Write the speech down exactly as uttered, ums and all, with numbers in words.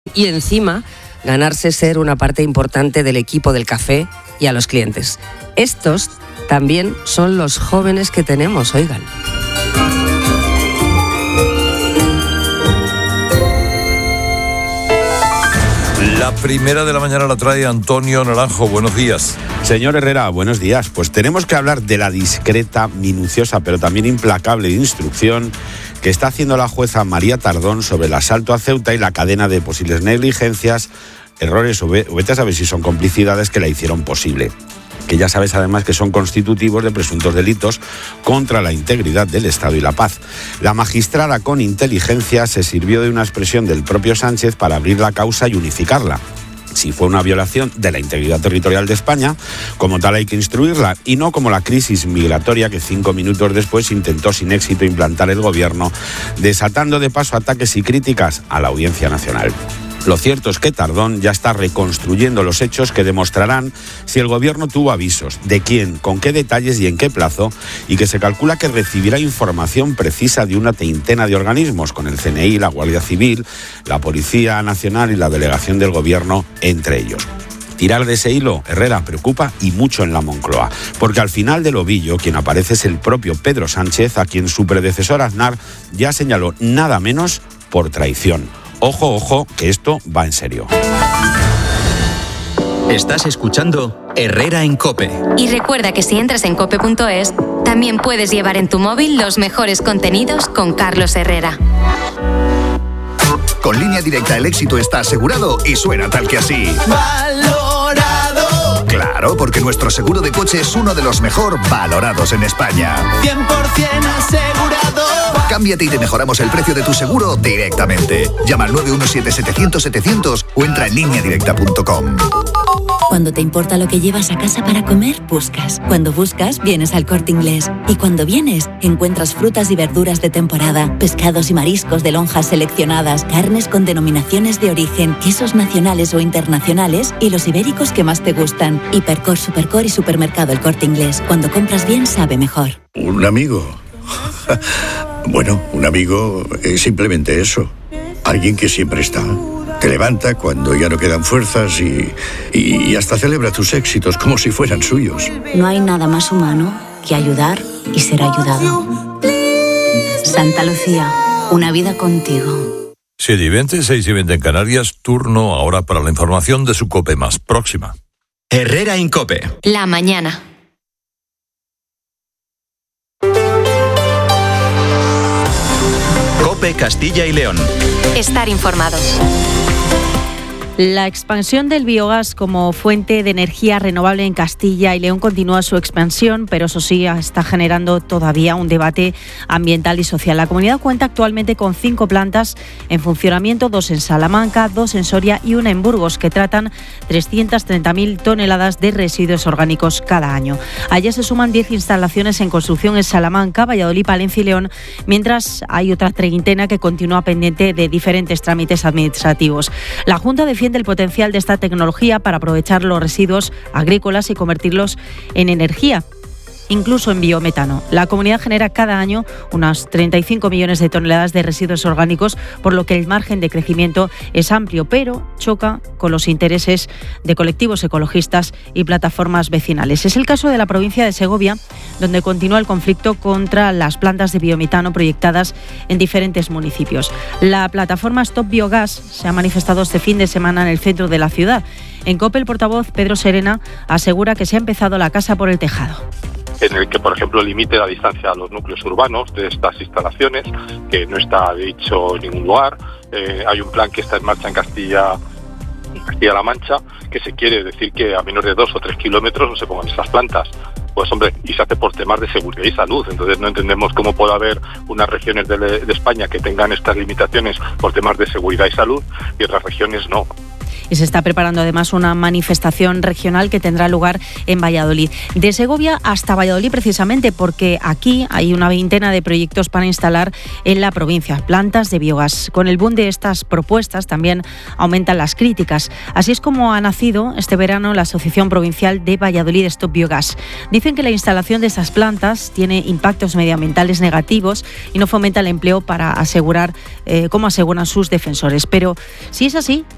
y encima ganarse ser una parte importante del equipo del café y a los clientes. Estos también son los jóvenes que tenemos, oigan. La primera de la mañana la trae Antonio Naranjo. Buenos días. Señor Herrera, buenos días. Pues tenemos que hablar de la discreta, minuciosa, pero también implacable instrucción que está haciendo la jueza María Tardón sobre el asalto a Ceuta y la cadena de posibles negligencias, errores o vete a saber si son complicidades que la hicieron posible. Que ya sabes además que son constitutivos de presuntos delitos contra la integridad del Estado y la paz. La magistrada con inteligencia se sirvió de una expresión del propio Sánchez para abrir la causa y unificarla. Si fue una violación de la integridad territorial de España, como tal hay que instruirla, y no como la crisis migratoria que cinco minutos después intentó sin éxito implantar el gobierno, desatando de paso ataques y críticas a la Audiencia Nacional. Lo cierto es que Tardón ya está reconstruyendo los hechos que demostrarán si el gobierno tuvo avisos, de quién, con qué detalles y en qué plazo, y que se calcula que recibirá información precisa de una treintena de organismos, con el C N I, la Guardia Civil, la Policía Nacional y la Delegación del Gobierno, entre ellos. Tirar de ese hilo, Herrera, preocupa y mucho en la Moncloa, porque al final del ovillo quien aparece es el propio Pedro Sánchez, a quien su predecesor Aznar ya señaló nada menos por traición. Ojo, ojo, que esto va en serio. Estás escuchando Herrera en COPE. Y recuerda que si entras en cope punto es, también puedes llevar en tu móvil los mejores contenidos con Carlos Herrera. Con Línea Directa el éxito está asegurado y suena tal que así. ¡Valorado! Claro, porque nuestro seguro de coche es uno de los mejor valorados en España. cien por ciento asegurado. Cámbiate y te mejoramos el precio de tu seguro directamente. Llama al nueve uno siete setecientos setecientos o entra en línea directa punto com. Cuando te importa lo que llevas a casa para comer, buscas. Cuando buscas, vienes al Corte Inglés. Y cuando vienes, encuentras frutas y verduras de temporada, pescados y mariscos de lonjas seleccionadas, carnes con denominaciones de origen, quesos nacionales o internacionales y los ibéricos que más te gustan. Hipercor, Supercor y Supermercado El Corte Inglés. Cuando compras bien, sabe mejor. ¿Un amigo? Bueno, un amigo es simplemente eso. Alguien que siempre está. Te levanta cuando ya no quedan fuerzas y, y, y hasta celebra tus éxitos como si fueran suyos. No hay nada más humano que ayudar y ser ayudado. Santa Lucía, una vida contigo. siete y veinte, seis y veinte en Canarias. Turno ahora para la información de su COPE más próxima. Herrera en COPE. La mañana. COPE Castilla y León. Estar informados. La expansión del biogás como fuente de energía renovable en Castilla y León continúa su expansión, pero eso sí, está generando todavía un debate ambiental y social. La comunidad cuenta actualmente con cinco plantas en funcionamiento, dos en Salamanca, dos en Soria y una en Burgos, que tratan trescientas treinta mil toneladas de residuos orgánicos cada año. Allá se suman diez instalaciones en construcción en Salamanca, Valladolid, Palencia y León, mientras hay otra treintena que continúa pendiente de diferentes trámites administrativos. La Junta defiende el potencial de esta tecnología para aprovechar los residuos agrícolas y convertirlos en energía, incluso en biometano. La comunidad genera cada año unas treinta y cinco millones de toneladas de residuos orgánicos, por lo que el margen de crecimiento es amplio, pero choca con los intereses de colectivos ecologistas y plataformas vecinales. Es el caso de la provincia de Segovia, donde continúa el conflicto contra las plantas de biometano proyectadas en diferentes municipios. La plataforma Stop Biogas se ha manifestado este fin de semana en el centro de la ciudad. En COPE, el portavoz Pedro Serena asegura que se ha empezado la casa por el tejado. En el que, por ejemplo, limite la distancia a los núcleos urbanos de estas instalaciones, que no está dicho en ningún lugar. Eh, hay un plan que está en marcha en Castilla, en Castilla-La Mancha, que se quiere decir que a menos de dos o tres kilómetros no se pongan estas plantas. Pues hombre, y se hace por temas de seguridad y salud. Entonces no entendemos cómo puede haber unas regiones de, de España que tengan estas limitaciones por temas de seguridad y salud y otras regiones no. Y se está preparando además una manifestación regional que tendrá lugar en Valladolid. De Segovia hasta Valladolid precisamente, porque aquí hay una veintena de proyectos para instalar en la provincia plantas de biogás. Con el boom de estas propuestas también aumentan las críticas. Así es como ha nacido este verano la Asociación Provincial de Valladolid Stop Biogas. Dicen que la instalación de estas plantas tiene impactos medioambientales negativos y no fomenta el empleo para asegurar, eh, como aseguran sus defensores. Pero si es así,